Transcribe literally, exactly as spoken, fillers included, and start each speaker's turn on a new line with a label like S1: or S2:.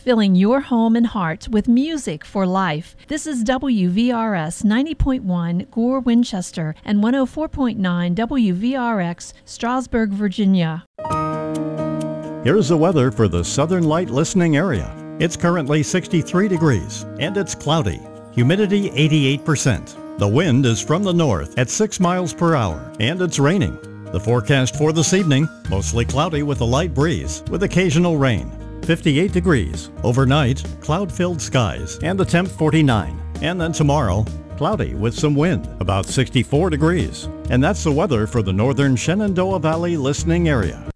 S1: filling your home and heart with music for life. This is W V R S ninety point one Gore, Winchester, and one oh four point nine W V R X, Strasburg, Virginia.
S2: Here's the weather for the Southern Light listening area. It's currently sixty-three degrees, and it's cloudy. Humidity eighty-eight percent. The wind is from the north at six miles per hour, and it's raining. The forecast for this evening, mostly cloudy with a light breeze, with occasional rain. fifty-eight degrees. Overnight, cloud-filled skies, and the temp forty-nine. And then tomorrow, cloudy with some wind, about sixty-four degrees. And that's the weather for the northern Shenandoah Valley listening area.